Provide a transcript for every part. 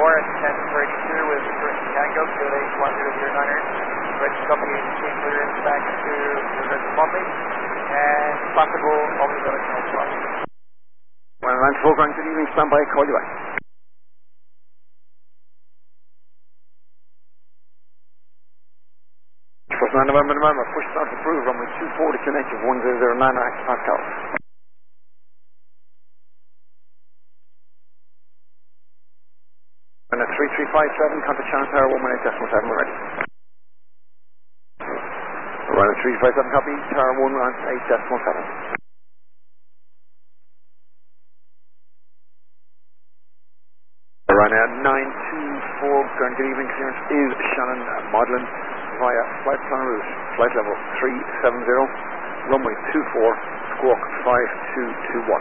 at 10:32 with Chris Tango, QLH 1009er. Ready to copy team clearance back to River Monday, and possible only going to South. 194 ground, good evening, stand by, call you back. First 9 November, push start approved, runway 24 to connective 1009 Pascal. And a 3357, contact channel tower 118.7, we're ready. Run a 3357 copy, tower 118.7. Run a 924, ground, good evening, clearance is Shannon Modlin via flight plan route, flight level 370, runway 24, squawk 5221.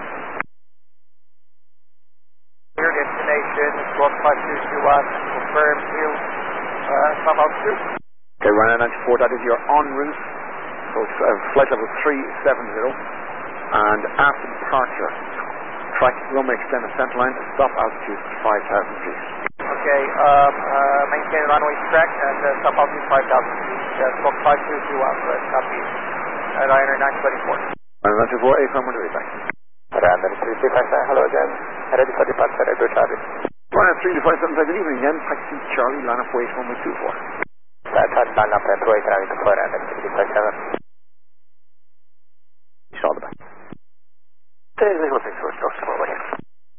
Clear destination, squawk 5221, confirm yield, some altitude. Okay, Ryanair 94, that is your en route, so it's flight level 370, and after departure, track runway extended center line, stop altitude 5,000 feet. Okay, maintain runway track and stop altitude 5,000 feet, squawk 5221, so that's copy, Ryanair 924. Ryanair 94, A-firm, we're ready back. Ryanair 3357, hello again, ready for departure, Echo Charlie. Ryanair 3257, good evening again, taxi Charlie, line up wait, runway 24. That's line up and wait, Ryanair 34, 3357.